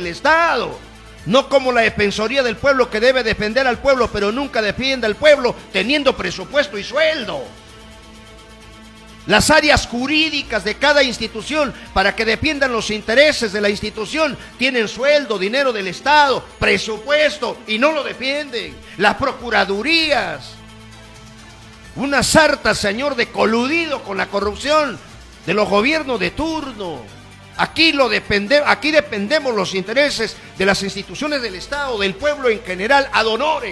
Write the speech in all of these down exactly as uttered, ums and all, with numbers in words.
Estado. No como la Defensoría del Pueblo, que debe defender al pueblo, pero nunca defiende al pueblo teniendo presupuesto y sueldo. Las áreas jurídicas de cada institución, para que defiendan los intereses de la institución, tienen sueldo, dinero del Estado, presupuesto, y no lo defienden. Las procuradurías, una sarta, señor, de coludido con la corrupción de los gobiernos de turno. Aquí, lo depende, aquí dependemos los intereses de las instituciones del Estado, del pueblo en general, ad honorem.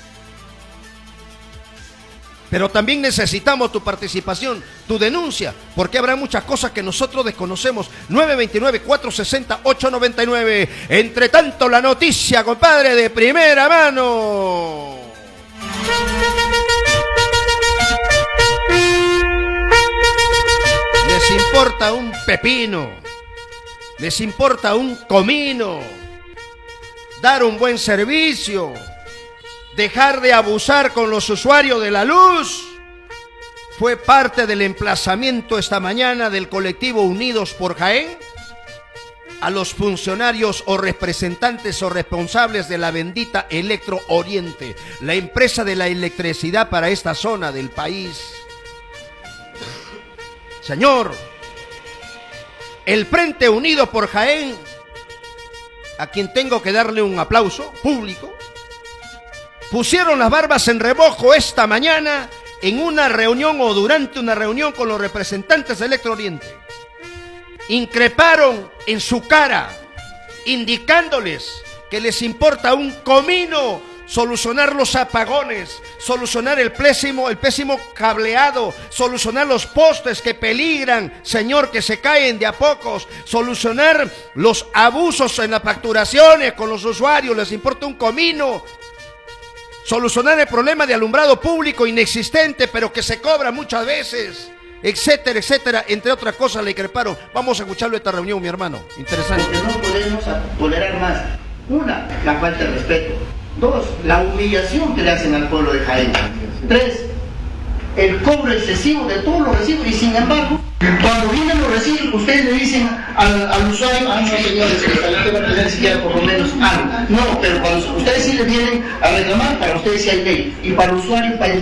Pero también necesitamos tu participación, tu denuncia, porque habrá muchas cosas que nosotros desconocemos. nueve dos nueve, cuatro seis cero, ocho nueve nueve. Entre tanto, la noticia, compadre, de primera mano. Les importa un pepino, les importa un comino, dar un buen servicio, dejar de abusar con los usuarios de la luz. Fue parte del emplazamiento esta mañana del colectivo Unidos por Jaén a los funcionarios o representantes o responsables de la bendita Electro Oriente, la empresa de la electricidad para esta zona del país. Señor, el Frente Unido por Jaén, a quien tengo que darle un aplauso público, pusieron las barbas en remojo esta mañana en una reunión o durante una reunión con los representantes de Electro Oriente. Increparon en su cara, indicándoles que les importa un comino solucionar los apagones, solucionar el pésimo, el pésimo cableado, solucionar los postes que peligran, señor, que se caen de a pocos, solucionar los abusos en las facturaciones con los usuarios, les importa un comino. Solucionar el problema de alumbrado público inexistente, pero que se cobra muchas veces, etcétera, etcétera, entre otras cosas le increparon. Vamos a escucharlo esta reunión, mi hermano. Interesante. Porque no podemos tolerar más. Una, la falta de respeto. Dos, la humillación que le hacen al pueblo de Jaén. Tres, el cobro excesivo de todos los recibos. Y sin embargo, cuando vienen los recibos, ustedes le dicen al, al usuario: ah, no, señores, usted va a tener siquiera por lo menos algo. No, pero cuando ustedes sí le vienen a reclamar, para ustedes sí hay ley. Y para el usuario, para el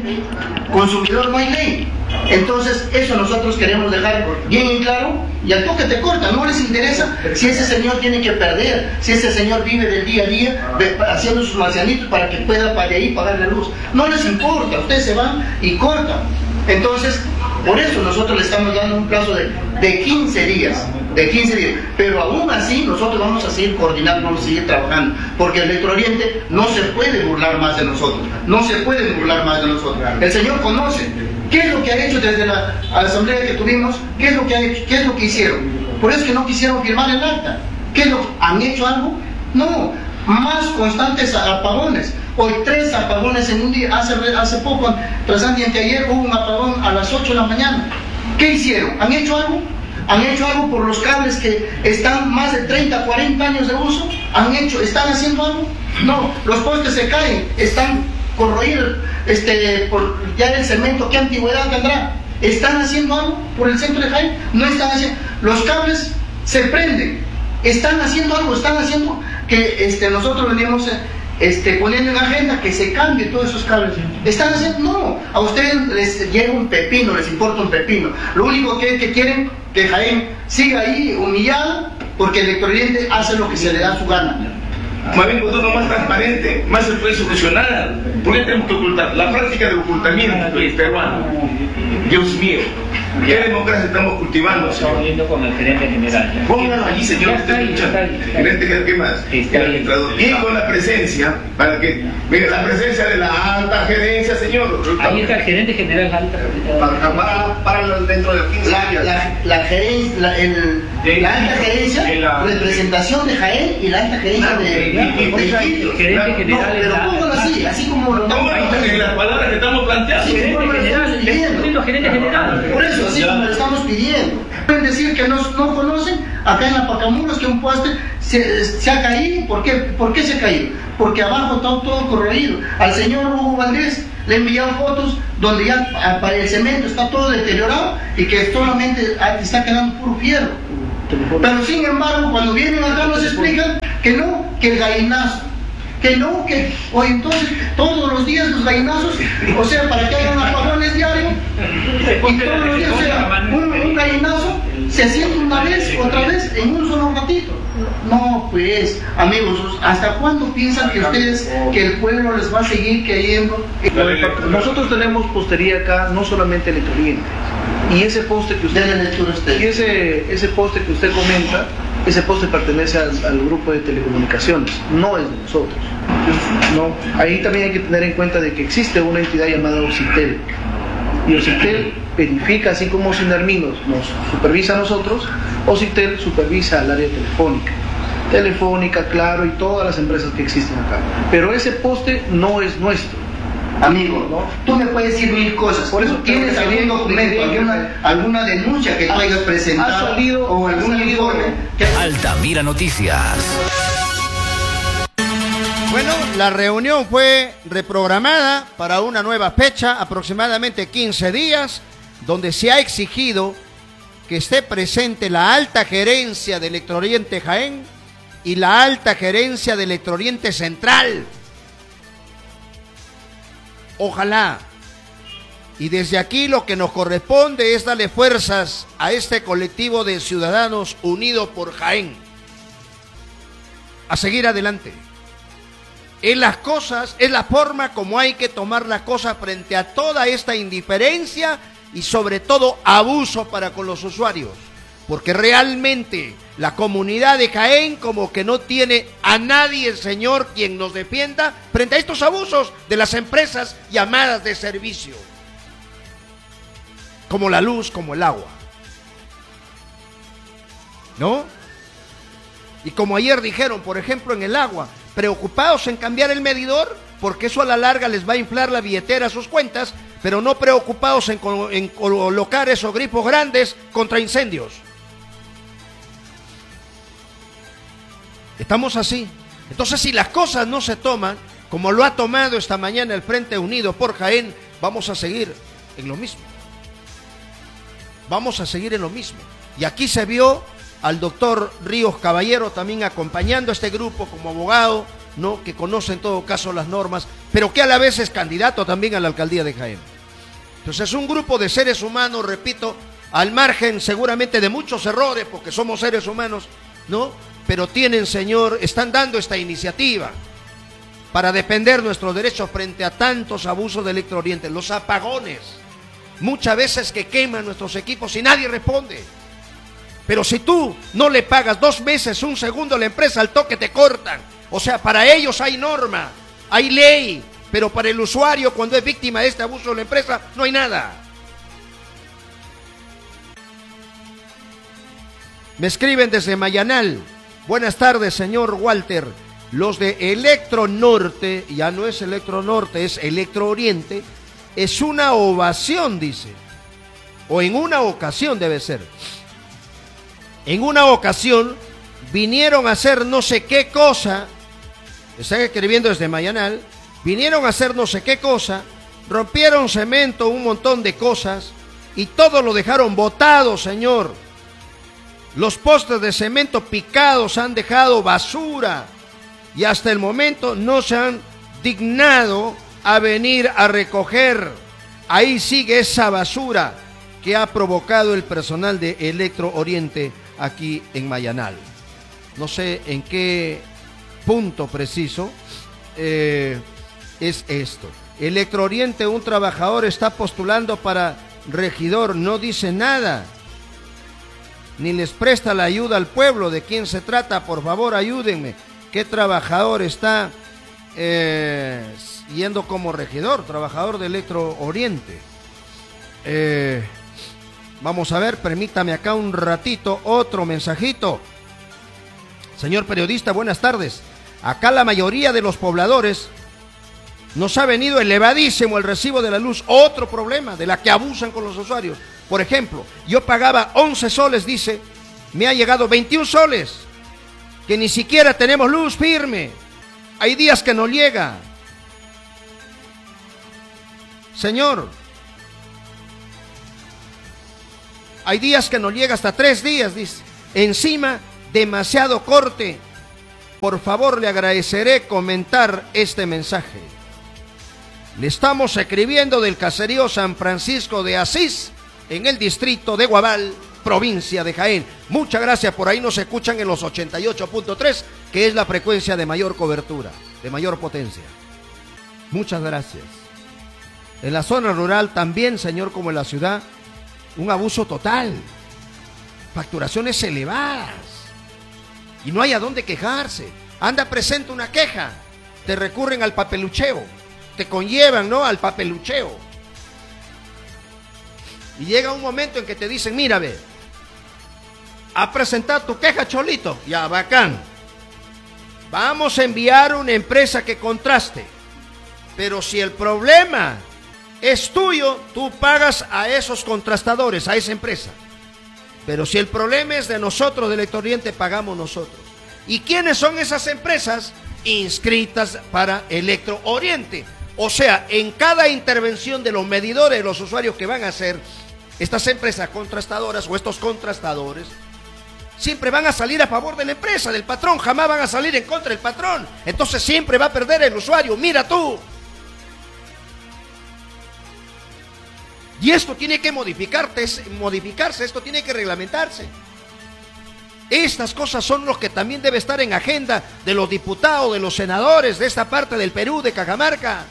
consumidor, no hay ley. Entonces, eso nosotros queremos dejar bien en claro, y al toque te cortan, no les interesa si ese señor tiene que perder, si ese señor vive del día a día de, haciendo sus marcianitos para que pueda para ahí pagar la luz. No les importa, ustedes se van y cortan. Entonces, por eso nosotros le estamos dando un plazo de, de quince días, de quince días, pero aún así nosotros vamos a seguir coordinando, vamos a seguir trabajando, porque el Electro Oriente no se puede burlar más de nosotros, no se puede burlar más de nosotros. El señor conoce qué es lo que ha hecho desde la asamblea que tuvimos, qué es lo que ha hecho, qué es lo que hicieron. Por eso es que no quisieron firmar el acta. ¿Qué es lo que han hecho algo? No, más constantes apagones. Hoy tres apagones en un día, hace, hace poco, tras ayer hubo un apagón a las ocho de la mañana. ¿Qué hicieron? ¿Han hecho algo? ¿Han hecho algo por los cables que están más de treinta, cuarenta años de uso? ¿Han hecho, están haciendo algo? No, los postes se caen, están corroídos, este, por ya el cemento, ¿qué antigüedad tendrá? ¿Están haciendo algo por el centro de Jaén? No están haciendo. Los cables se prenden, están haciendo algo, están haciendo que este, nosotros venimos este, poniendo en agenda que se cambie todos esos cables. ¿Están haciendo? No, a ustedes les llega un pepino, les importa un pepino. Lo único que, que quieren que Jaén siga ahí humillado, porque el Electro Oriente hace lo que se le da su gana. Más bien nosotros más transparente, más se puede solucionar. ¿Por qué tenemos que ocultar? La práctica de ocultamiento es peruano. Dios mío, ¿qué democracia estamos cultivando, señor? Estamos con el gerente general. Pónganlo allí, señor, que está escuchando. Gerente general, ¿qué más? El administrador. Y con la presencia, para que venga la presencia de la alta gerencia, señor. Ahí está el gerente general alta. Para, para, para dentro de quince días. La, la, la, gerencia, la, el, la alta gerencia, la representación de Jaén y la alta gerencia de... El gerente general. No, pero póngalo así, así como lo estamos en las palabras que estamos planteando. Sí, gerente general, gerente general. Por eso, así como lo estamos pidiendo. Pueden decir que no, no conocen, acá en la Pacamuros, que un poste se, se ha caído. ¿Por qué? ¿Por qué se ha caído? Porque abajo está todo corroído. Al señor Hugo Valdés le enviaron fotos donde ya para el cemento está todo deteriorado y que solamente está quedando puro fierro. Pero sin embargo, cuando vienen acá nos explican que no, que el gallinazo, que no, que, o entonces todos los días los gallinazos, o sea, para que hagan apagones diarios, y todos los días, o sea, un, un gallinazo se siente una vez, otra vez, en un solo ratito. No, pues, amigos, ¿hasta cuándo piensan que ustedes, que el pueblo les va a seguir creyendo? Nosotros tenemos postería acá, no solamente Electrooriente. Y ese poste que usted, y ese, ese poste que usted comenta, ese poste pertenece al, al grupo de telecomunicaciones, no es de nosotros. No, ahí también hay que tener en cuenta de que existe una entidad llamada Ocitel. Y Ocitel verifica, así como Sinarminos nos supervisa a nosotros, Ocitel supervisa al área telefónica. Telefónica, Claro y todas las empresas que existen acá. Pero ese poste no es nuestro. Amigo, ¿no? Tú me puedes decir mil cosas. Por eso, ¿tienes algún documento, alguna, alguna denuncia que tú hayas presentado? ¿Ha salido, o algún informe? Que... Altamira Noticias. Bueno, la reunión fue reprogramada para una nueva fecha, aproximadamente quince días, donde se ha exigido que esté presente la alta gerencia de Electrooriente Jaén y la alta gerencia de Electrooriente Central. Ojalá. Y desde aquí lo que nos corresponde es darle fuerzas a este colectivo de ciudadanos unidos por Jaén. A seguir adelante. En las cosas, es la forma como hay que tomar las cosas frente a toda esta indiferencia y sobre todo abuso para con los usuarios. Porque realmente la comunidad de Jaén como que no tiene a nadie, Señor, quien nos defienda frente a estos abusos de las empresas llamadas de servicio. Como la luz, como el agua. ¿No? Y como ayer dijeron, por ejemplo, en el agua, preocupados en cambiar el medidor, porque eso a la larga les va a inflar la billetera a sus cuentas, pero no preocupados en, en colocar esos grifos grandes contra incendios. Estamos así. Entonces, si las cosas no se toman, como lo ha tomado esta mañana el Frente Unido por Jaén, vamos a seguir en lo mismo. Vamos a seguir en lo mismo. Y aquí se vio al doctor Ríos Caballero también acompañando a este grupo como abogado, ¿no? Que conoce en todo caso las normas, pero que a la vez es candidato también a la alcaldía de Jaén. Entonces es un grupo de seres humanos, repito, al margen seguramente de muchos errores, porque somos seres humanos, ¿no? Pero tienen, Señor, están dando esta iniciativa para defender nuestros derechos frente a tantos abusos de Electrooriente, los apagones, muchas veces que queman nuestros equipos y nadie responde. Pero si tú no le pagas dos meses, un segundo a la empresa, al toque te cortan. O sea, para ellos hay norma, hay ley, pero para el usuario, cuando es víctima de este abuso de la empresa, no hay nada. Me escriben desde Mayanal. Buenas tardes, señor Walter. Los de Electronorte, ya no es Electronorte, es Electrooriente, es una ovación, dice. O en una ocasión debe ser. En una ocasión vinieron a hacer no sé qué cosa, están escribiendo desde Mayanal, vinieron a hacer no sé qué cosa, rompieron cemento, un montón de cosas, y todo lo dejaron botado, señor. Los postes de cemento picados han dejado basura, y hasta el momento no se han dignado a venir a recoger. Ahí sigue esa basura que ha provocado el personal de Electrooriente aquí en Mayanal. No sé en qué punto preciso eh, es esto. Electrooriente, un trabajador está postulando para regidor, no dice nada, ni les presta la ayuda al pueblo. ¿De quién se trata? Por favor, ayúdenme. ¿Qué trabajador está eh, yendo como regidor? Trabajador de Electrooriente. Eh... Vamos a ver, permítame acá un ratito, otro mensajito. Señor periodista, buenas tardes. Acá la mayoría de los pobladores nos ha venido elevadísimo el recibo de la luz. Otro problema de la que abusan con los usuarios. Por ejemplo, yo pagaba once soles, dice, me ha llegado veintiún soles. Que ni siquiera tenemos luz firme. Hay días que no llega. Señor, hay días que no llega hasta tres días, dice. Encima, demasiado corte. por favor le agradeceré comentar este mensaje. Le estamos escribiendo del caserío San Francisco de Asís, en el distrito de Guabal, provincia de Jaén. Muchas gracias, por ahí nos escuchan en los ochenta y ocho punto tres, que es la frecuencia de mayor cobertura, de mayor potencia. Muchas gracias. En la zona rural también, señor, como en la ciudad, un abuso total. Facturaciones elevadas. Y no hay a dónde quejarse. Anda, presenta una queja. Te recurren al papelucheo. Te conllevan, ¿no?, al papelucheo. Y llega un momento en que te dicen, mira, ve, a presentar tu queja, Cholito. Ya, bacán. Vamos a enviar una empresa que contraste. Pero si el problema es tuyo, tú pagas a esos contrastadores, a esa empresa. Pero si el problema es de nosotros, de Electrooriente, pagamos nosotros. ¿Y quiénes son esas empresas? Inscritas para Electrooriente. O sea, en cada intervención de los medidores, de los usuarios que van a hacer estas empresas contrastadoras o estos contrastadores, siempre van a salir a favor de la empresa, del patrón, jamás van a salir en contra del patrón. Entonces siempre va a perder el usuario. Mira tú. Y esto tiene que modificarse, modificarse, esto tiene que reglamentarse. Estas cosas son los que también debe estar en agenda de los diputados, de los senadores de esta parte del Perú, de Cajamarca.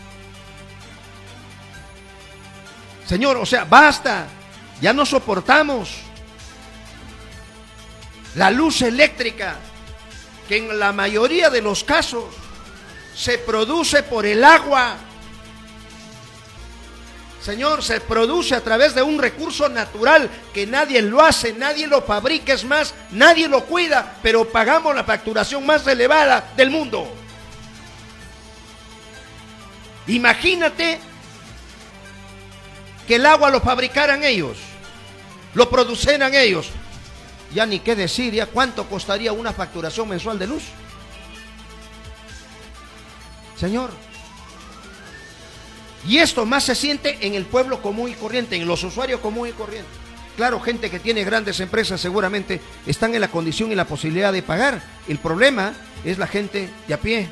Señor, o sea, basta, ya no soportamos la luz eléctrica, que en la mayoría de los casos se produce por el agua. Señor, se produce a través de un recurso natural que nadie lo hace, nadie lo fabrica, es más, nadie lo cuida, pero pagamos la facturación más elevada del mundo. Imagínate que el agua lo fabricaran ellos, lo produjeran ellos. Ya ni qué decir, ya cuánto costaría una facturación mensual de luz. Señor. Y esto más se siente en el pueblo común y corriente, en los usuarios común y corriente. Claro, gente que tiene grandes empresas seguramente están en la condición y la posibilidad de pagar. El problema es la gente de a pie.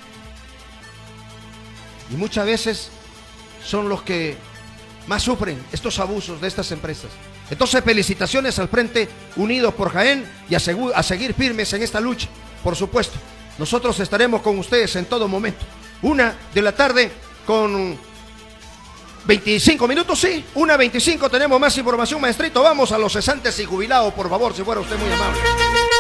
Y muchas veces son los que más sufren estos abusos de estas empresas. Entonces, felicitaciones al Frente Unidos por Jaén y a, a seguir firmes en esta lucha. Por supuesto, nosotros estaremos con ustedes en todo momento. Una de la tarde con veinticinco minutos, sí, una veinticinco, tenemos más información, maestrito. Vamos a los cesantes y jubilados, por favor, si fuera usted muy amable.